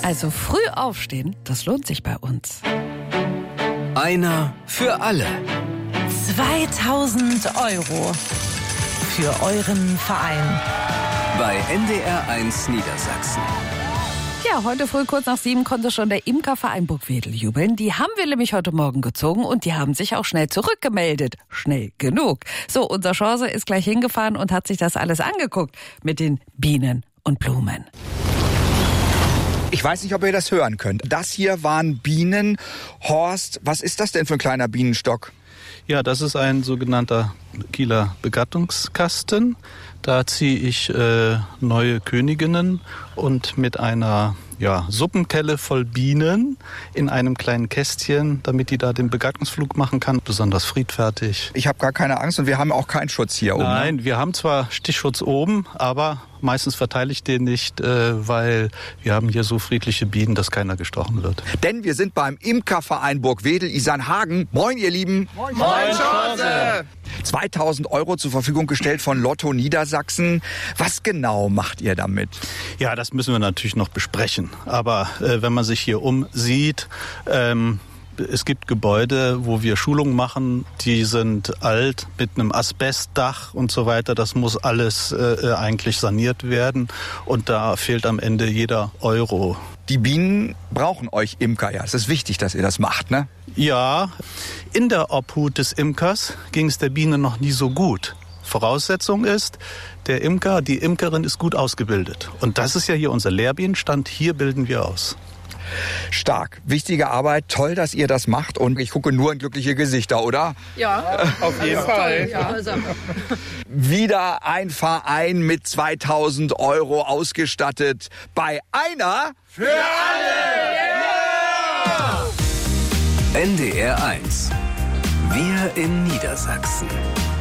Also früh aufstehen, das lohnt sich bei uns. Einer für alle. 2000 € für euren Verein. Bei NDR1 Niedersachsen. Ja, heute früh kurz nach 7 konnte schon der Imkerverein Burgwedel jubeln. Die haben wir nämlich heute Morgen gezogen und die haben sich auch schnell zurückgemeldet. Schnell genug. So, unser Chance ist gleich hingefahren und hat sich das alles angeguckt mit den Bienen und Blumen. Ich weiß nicht, ob ihr das hören könnt. Das hier waren Bienen. Horst, was ist das denn für ein kleiner Bienenstock? Ja, das ist ein sogenannter Kieler Begattungskasten. Da ziehe ich neue Königinnen und mit einer Suppenkelle voll Bienen in einem kleinen Kästchen, damit die da den Begattungsflug machen kann. Besonders friedfertig. Ich habe gar keine Angst und wir haben auch keinen Schutz hier oben. Nein, wir haben zwar Stichschutz oben, aber meistens verteile ich den nicht, weil wir haben hier so friedliche Bienen, dass keiner gestochen wird. Denn wir sind beim Imkerverein Burgwedel Isernhagen. Moin, ihr Lieben. Moin, Chance. 2000 € zur Verfügung gestellt von Lotto Niedersachsen. Was genau macht ihr damit? Ja, das müssen wir natürlich noch besprechen. Aber wenn man sich hier umsieht, es gibt Gebäude, wo wir Schulungen machen, die sind alt mit einem Asbestdach und so weiter. Das muss alles eigentlich saniert werden und da fehlt am Ende jeder Euro. Die Bienen brauchen euch Imker, ja. Es ist wichtig, dass ihr das macht, ne? Ja, in der Obhut des Imkers ging es der Biene noch nie so gut. Voraussetzung ist, der Imker, die Imkerin ist gut ausgebildet. Und das ist ja hier unser Lehrbienenstand, hier bilden wir aus. Stark, wichtige Arbeit, toll, dass ihr das macht und ich gucke nur in glückliche Gesichter, oder? Ja, auf jeden Fall. Ja. Wieder ein Verein mit 2000 € ausgestattet bei einer für alle. NDR1. Wir in Niedersachsen.